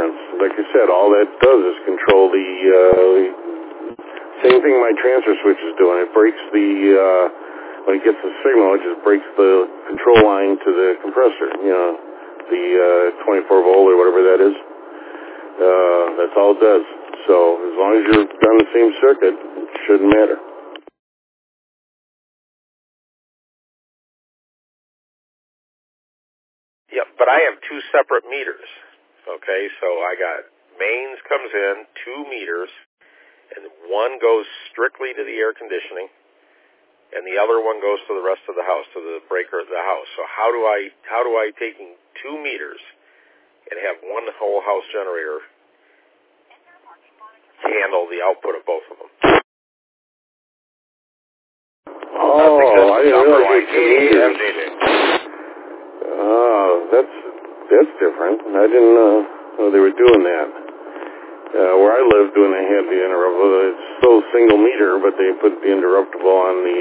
difference. Like I said, all that does is control the same thing my transfer switch is doing. It breaks when it gets the signal, it just breaks the control line to the compressor, the 24 volt or whatever that is. That's all it does. So as long as you're on the same circuit, it shouldn't matter. Yep, but I have two separate meters. Okay, so I got mains comes in, 2 meters, and one goes strictly to the air conditioning, and the other one goes to the rest of the house, to the breaker of the house. So how do I taking 2 meters and have one whole house generator handle the output of both of them? Oh, I didn't realize MJJ. That's different. I didn't know they were doing that. Where I lived, when they had the interruptible, it's still single meter, but they put the interruptible on the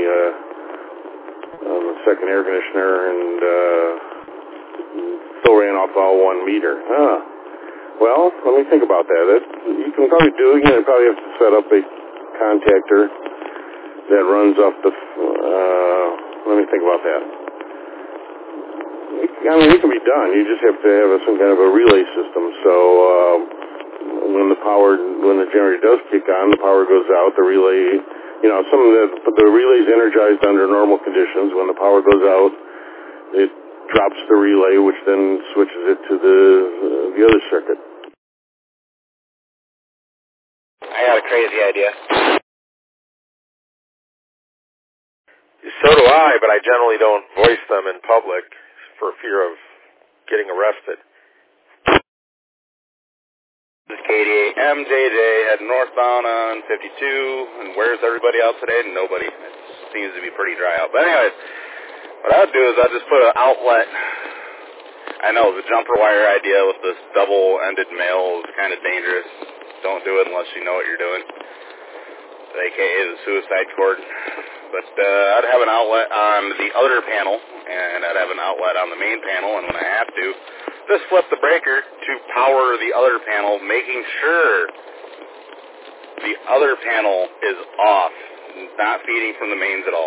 second air conditioner, and still ran off all 1 meter. Well, let me think about that. You can probably do it. You probably have to set up a contactor that runs off the. Let me think about that. I mean, it can be done. You just have to have some kind of a relay system. So when the generator does kick on, the power goes out. The relay, the relay's energized under normal conditions. When the power goes out, it drops the relay, which then switches it to the other circuit. I got a crazy idea. So do I, but I generally don't voice them in public for fear of getting arrested. This is Katie, MJJ, heading northbound on 52, and where's everybody out today? Nobody. It seems to be pretty dry out. But anyways, what I'll do is I'll just put an outlet. I know the jumper wire idea with this double-ended male is kind of dangerous. Don't do it unless you know what you're doing. AKA the suicide cord. But I'd have an outlet on the other panel, and I'd have an outlet on the main panel, and when I have to, just flip the breaker to power the other panel, making sure the other panel is off, not feeding from the mains at all.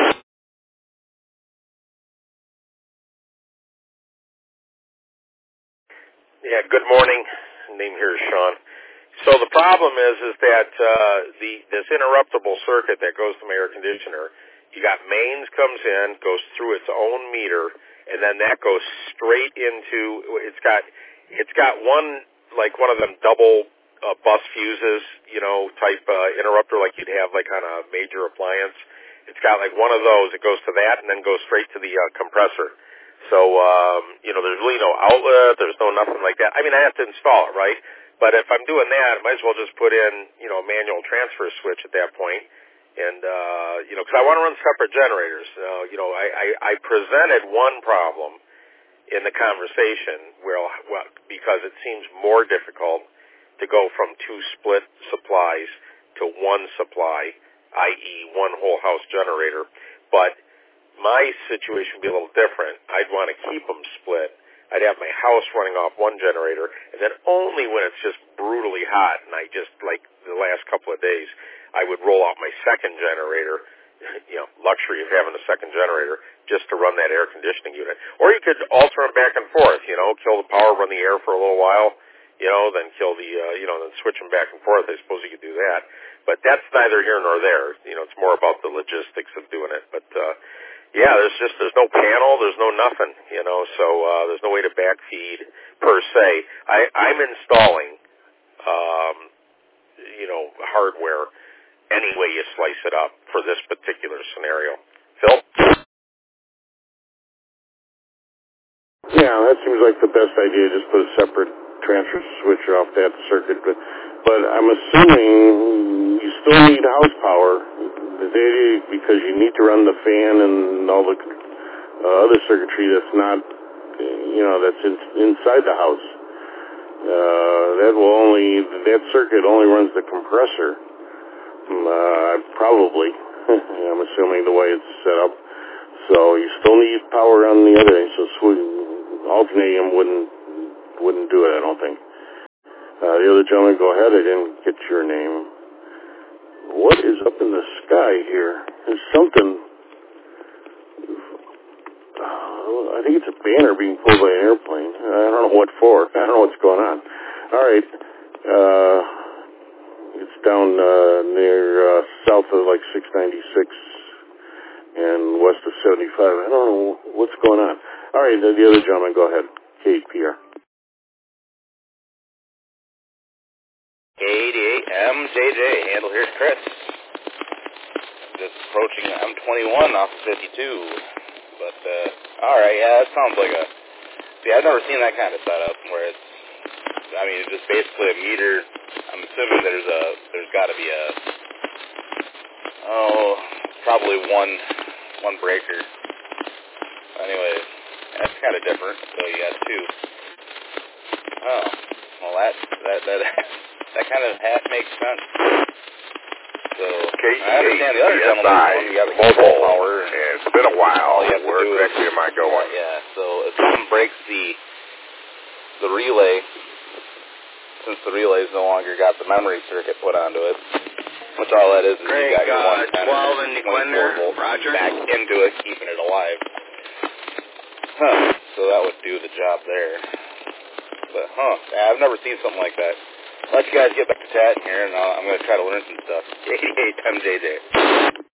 Yeah, good morning. Name here is Sean. So the problem is that this interruptible circuit that goes to my air conditioner, you got mains comes in, goes through its own meter, and then that goes straight into it's got one of them double bus fuses, type interrupter like you'd have like on a major appliance. It's got like one of those. It goes to that and then goes straight to the compressor. So there's really no outlet. There's no nothing like that. I mean, I have to install it, right? But if I'm doing that, I might as well just put in, a manual transfer switch at that point. And, because I want to run separate generators. I presented one problem in the conversation because it seems more difficult to go from 2 split supplies to 1 supply, i.e. one whole house generator. But my situation would be a little different. I'd want to keep them split. I'd have my house running off 1 generator, and then only when it's just brutally hot, and I just, like the last couple of days, I would roll out my second generator, luxury of having a second generator, just to run that air conditioning unit. Or you could alter them back and forth, kill the power, run the air for a little while, then kill then switch them back and forth. I suppose you could do that. But that's neither here nor there. It's more about the logistics of doing it. But, there's no panel, there's no nothing, so there's no way to backfeed per se. I'm installing, hardware any way you slice it up for this particular scenario. Phil? Yeah, that seems like the best idea. Just put a separate transfer switch off that circuit. But I'm assuming you still need house power because you need to run the fan and all the other circuitry that's not, that's inside the house. That circuit only runs the compressor. Probably. I'm assuming the way it's set up. So you still need power on the other end. So alternating them wouldn't do it, I don't think. The other gentleman, go ahead. I didn't get your name. What is up in the sky here? There's something. I think it's a banner being pulled by an airplane. I don't know what for. I don't know what's going on. All right. It's down near south of like 696 and west of 75. I don't know what's going on. All right, the other gentleman, go ahead. KPR. K88MJJ, handle here's Chris. Just approaching M21 off of 52. But, alright, yeah, that sounds like a... See, I've never seen that kind of setup where it's... I mean, it's just basically a meter. I'm assuming there's got to be a... probably one breaker. Anyway, that's kind of different. So you got two. Oh, well, that kind of half makes sense. So, I understand the other gentleman, you got the control power. Yeah, it's been a while. Where exactly am I going? Yeah, so if someone breaks the relay, since the relay's no longer got the memory circuit put onto it, which all that is you got your 110 12 in the Glender, Roger. Back into it, keeping it alive. So that would do the job there. But, I've never seen something like that. I'll let you guys get back to chatting here, and I'm going to try to learn some stuff. 88MJJ.